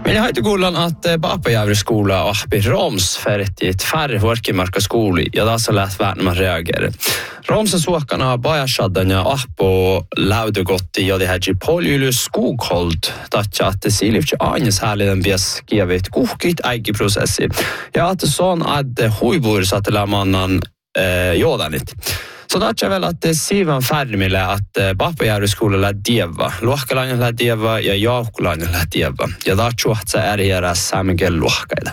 Minä haitu kuullaan, että Paapajärvi-skola ahpi Roms färti ett färre Vuorkimarka skoli ja tässä läht värnmän reagerer. Romsen suokkana Bajashaddan ja ahpo läytykotti jodi hädji poljylys skoghold tatja, että silifti aines häälinen vies kievit kuhkit äikiprosessi ja että son att huivuurisatellamannan jodanit. Så tatja väl att sivan färmille att Paapajärvi-skola dieva, luokkalainen dieva ja jaukkalainen dieva. Ja tatja että är saamengel luokkaita.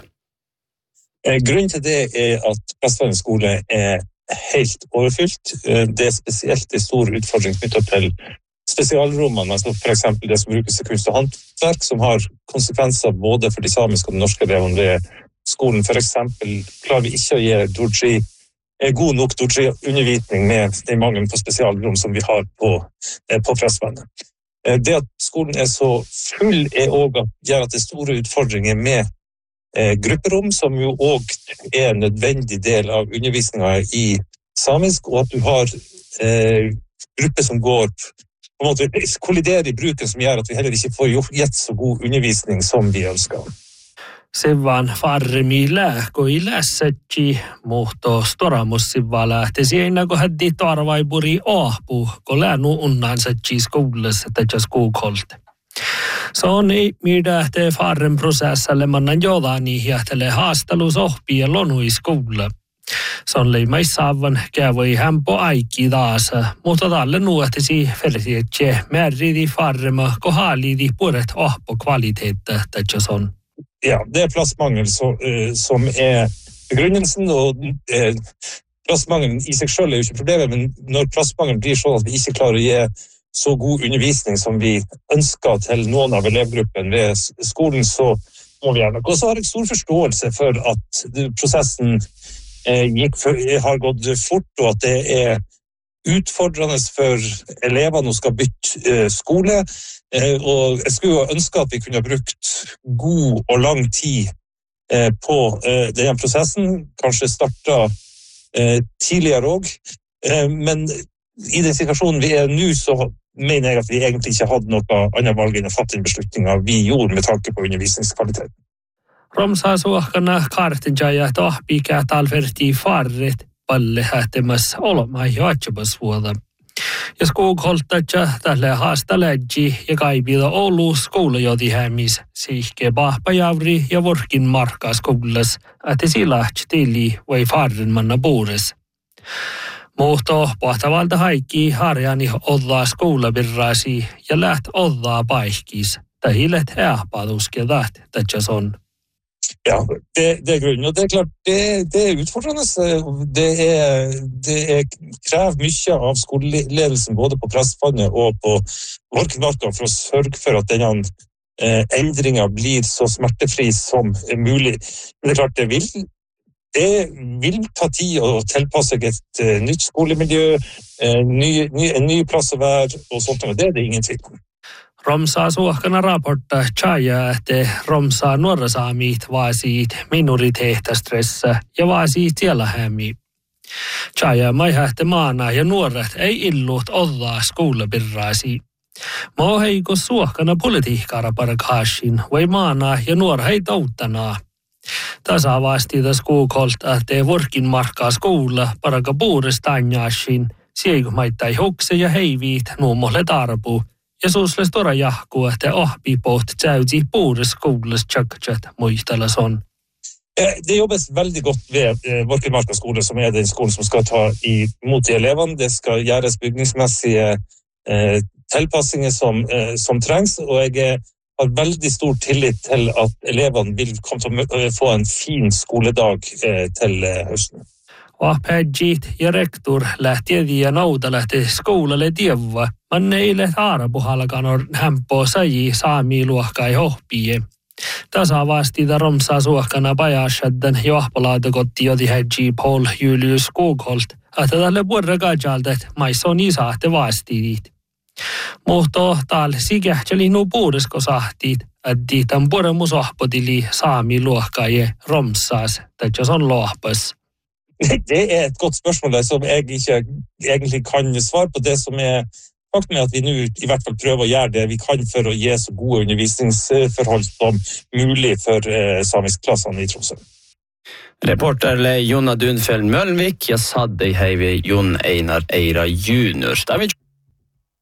Grunnen til det at Prestvangen skole helt overfylt. Det spesielt en stor utfordring knyttet til spesialrommene, altså for eksempel det som brukes til kunst og håndverk, som har konsekvenser både for de samiske og de norske elevene ved skolen. For eksempel klarer vi ikke å gi god nok Dorji-undervisning med den mangelen på spesialrom som vi har på Prestvangen. Det at skolen så full også gjør at det er store utfordringer med grupperom, som jo også en nødvendig del av undervisningen i samisk, og at du har grupper som går på en måte kolliderer i bruken, som gjør at vi heller ikke får gitt så god undervisning som vi ønsker. Sivan farmi lääkoi lässätji muhto storamussiva lähtesi einako häddi tarvaipuri ahpu, kun läänu unnansatji skoulassa tätä skogholte. Se on mitä te farren prosessalle mannan jodani jähtele haastelus ohpi ja lonui skoula. Se on leimaissaavan kävoi hämpo aikki taas, mutta tälle nuohtisi felsietje märridi farrema kohalidi puret ahpo kvaliteetta tätä on. Ja, det plassmangel som begrunnelsen, og plassmangelen i seg selv jo ikke problemet, men når plassmangelen blir sånn at vi ikke klarer å gi så god undervisning som vi ønsker til noen av elevgruppen ved skolen, så må vi gjerne. Og så har jeg stor forståelse for at prosessen har gått fort, og at det utfordrende for elevene å skal bytte skole, og jeg skulle jo ønske at vi kunne ha brukt god og lang tid på denne prosessen, kanskje startet tidligere også, men i den situasjonen vi nå, så mener jeg at vi egentlig ikke hadde noe annet valg enn å fatte en beslutning vi gjorde med tanke på undervisningskvaliteten. Romsa suokkana kartinjaja tohpikä talverti farrit palle hähtemäs olema jaatsemas vuoda. Ja skogholtatja tälle haastalädji ja kaipida Oulu skoulajodi hämis sihke Paapajärvi ja Vuorkin marka skoulas, että silaht tili vai farren manna puures. Muhto pohtavalta haikki harjani oddaa skoulabirrasi ja läht oddaa paihkis. Tähilet ähpaduske tätä on. Ja, det grunnen, og det klart, det utfordrende. Det krever mye av skoleledelsen, både på Prestvangen og på Vuorkinmarka, for å sørge for at denne endringen blir så smertefri som mulig. Men det klart, det vil ta tid å tilpasse et nytt skolemiljø, en ny plass å være, og sånt, men det det ingen tvil om. Romsa suokkana raportta Chaja, että Romsa nuorasaamit vaasiit minoriteettastressa ja vaasiit siellä hämi. Chaja maihähte maana ja nuoret ei illut oddaa skoulapirraasi. Maa heiko suokkana politiikkaara parkhaashin vai maana ja nuor hei tauttanaa. Tasa vastiita skogholta, että Vuorkin markaa skoula paraka puurestanjaashin, sieiku maittai hokse ja heiviit nuumolle tarpuu. Ja suusles tora jahkuu, että ohpipoht täysi puureskoulus tjakkatjat muistalas on. Det jobbes veldig godt ved Vuorkinmarka skole, som den skolen som skal ta imot de elevene. Det skal gjøres bygningsmessige tilpassinger som trengs, og jeg har veldig stor tillit til at elevene vil komme til å få en fin skoledag til høsten. Ahpäjit ja rektor lähti ja nouta lähti skoulalle tievua, man ei lähti aarapuhalkan hämpoo saji saami luokkai hohpie. Tasa vastiita Romsaa suokkana Bajashaddan ja ahpalaatakotti joti hädji Paul Julius Skogholt, että tälle vuorrakajaltet maissa on isahte vastiit. Muhto tal sikähteli nuu puudesko sahtiit, että tämän puoremus ahpotili saami luokkai Romsaas, tätä on lohpas. Det et godt spørsmål som jeg ikke egentlig kan svare på. Det som faktum at vi nå i hvert fall prøver å gjøre det vi kan for å gi så gode undervisningsforhold som mulig for samiskklassene i Tromsø. Reporter Jonna Dunfjell Mølnvik, jeg satt deg hei ved Jon Einar Eira junior.